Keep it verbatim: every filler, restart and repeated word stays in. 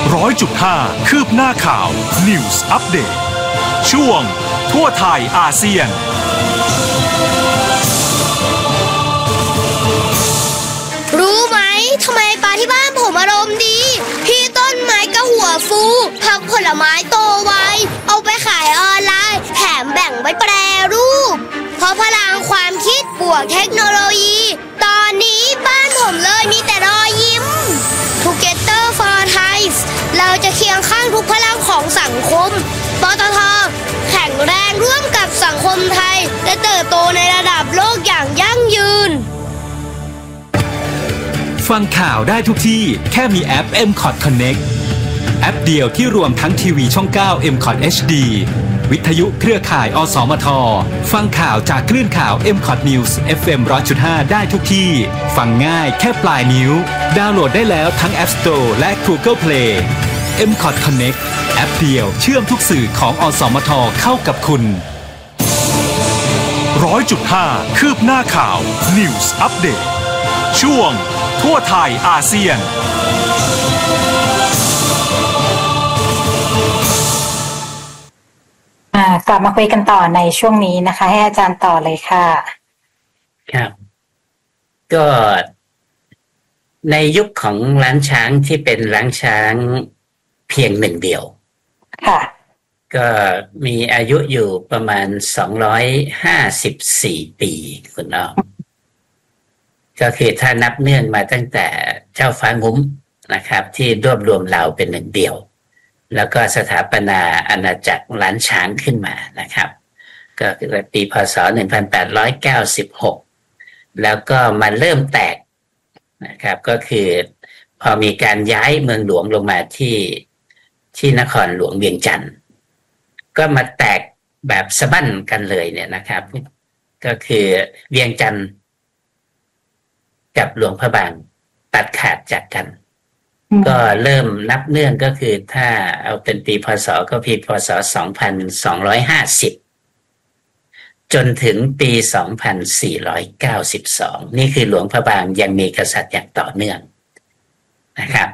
ร้อยจุดห้าคืบหน้าข่าว News Update ช่วงทั่วไทยอาเซียนรู้ไหมทำไมปลาที่บ้านผมอารมณ์ดีพี่ต้นไม้ก็หัวฟูผักผลไม้โตไวเอาไปขายออนไลน์แถมแบ่งไว้แปรรูปเพราะพลังความคิดบวกเทคโนโลยีตอนนี้บ้านผมเลยมีแต่รอยยิ้ม Together for Thai เราจะเคียงข้างทุกพลังของสังคมปตท.แข็งแรงร่วมกับสังคมไทยและเติบโตในระดับโลกอย่างยั่งยืนฟังข่าวได้ทุกที่แค่มีแอป เอ็ม คอท Connect แอปเดียวที่รวมทั้งทีวีช่อง เก้า เอ็ม คอท เอช ดี วิทยุเครือข่าย อสมท ฟังข่าวจากคลื่นข่าว เอ็ม คอท News เอฟ เอ็ม หนึ่งร้อยจุดห้า ได้ทุกที่ ฟังง่ายแค่ปลายนิ้วดาวน์โหลดได้แล้วทั้ง App Store และ Google Play เอ็ม คอท Connect แอปเดียวเชื่อมทุกสื่อของอสมทเข้ากับคุณร้อยจุดห้าคืบหน้าข่าว News Update ช่วงทั่วไทยอาเซียนกลับมาคุยกันต่อในช่วงนี้นะคะให้อาจารย์ต่อเลยค่ะครับก็ในยุคของร้านช้างที่เป็นร้านช้างเพียงหนึ่งเดียวค่ะก็มีอายุอยู่ประมาณสองร้อยห้าสิบสี่ปีคุณน้องก็คือถ้านับเนื่องมาตั้งแต่เจ้าฟ้างุ้มนะครับที่รวบรวมเราเป็นหนึ่งเดียวแล้วก็สถาปนาอาณาจักรล้านช้างขึ้นมานะครับก็คือปีพ.ศ. หนึ่งพันแปดร้อยเก้าสิบหกแล้วก็มาเริ่มแตกนะครับก็คือพอมีการย้ายเมืองหลวงลงมาที่ที่นครหลวงเวียงจันทร์ก็มาแตกแบบสะบั้นกันเลยเนี่ยนะครับก็คือเวียงจันทร์กับหลวงพระบางตัดขาดจากกันก็เริ่มนับเนื่องก็คือถ้าเอาเป็นปีพ.ศ. ก็ปีพ.ศ. สองพันสองร้อยห้าสิบจนถึงปีสองพันสี่ร้อยเก้าสิบสองนี่คือหลวงพระบางยังมีกษัตริย์อย่างต่อเนื่องนะครับ